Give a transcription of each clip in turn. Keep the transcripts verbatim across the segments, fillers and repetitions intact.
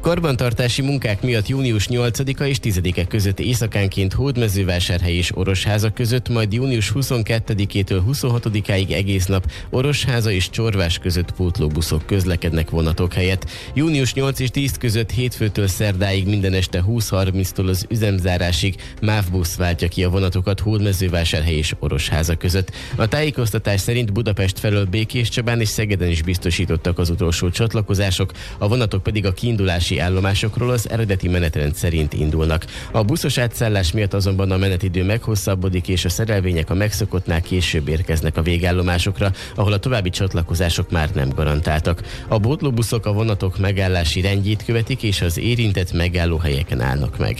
Karbantartási munkák miatt június nyolcadika és tizedike között éjszakánként Hódmezővásárhely és Orosháza között, majd június huszonkettedikétől huszonhatodikáig egész nap Orosháza és Csorvás között pótlóbuszok közlekednek vonatok helyett. június nyolc és tíz között hétfőtől szerdáig minden este húsz-harminctól az üzemzárásig MÁV busz váltja ki a vonatokat Hódmezővásárhely és Orosháza között. A tájékoztatás szerint Budapest felől Békéscsabán és Szegeden is biztosítottak az utolsó csatlakozások, a vonatok pedig a kiindulási állomásokról az eredeti menetrend szerint indulnak. A buszos átszállás miatt azonban a menetidő meghosszabbodik, és a szerelvények a megszokottnál később érkeznek a végállomásokra, ahol a további csatlakozások már nem garantáltak. A pótlóbuszok a vonatok megállási rendjét követik, és az érintett megállóhelyeken állnak meg.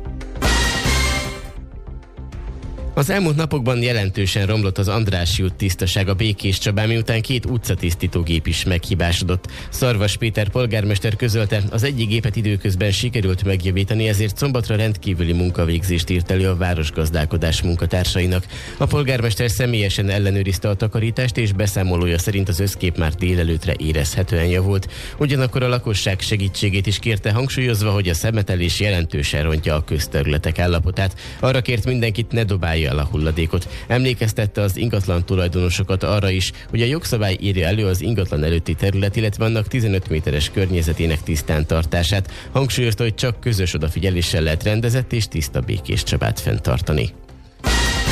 Az elmúlt napokban jelentősen romlott az Andrássy út tisztasága Békéscsabán, miután két utcatisztítógép is meghibásodott. Szarvas Péter polgármester közölte, az egyik gépet időközben sikerült megjavítani, ezért szombatra rendkívüli munkavégzést írt elő a városgazdálkodás munkatársainak. A polgármester személyesen ellenőrizte a takarítást, és beszámolója szerint az összkép már délelőttre érezhetően javult. Ugyanakkor a lakosság segítségét is kérte, hangsúlyozva, hogy a szemetelés jelentősen rontja a közterületek állapotát. Arra kért mindenkit, ne dobálja el a hulladékot. Emlékeztette az ingatlan tulajdonosokat arra is, hogy a jogszabály írja elő az ingatlan előtti terület, illetve annak tizenöt méteres környezetének tisztán tartását. Hangsúlyozta, hogy csak közös odafigyeléssel lehet rendezett és tiszta Békéscsabát fenntartani.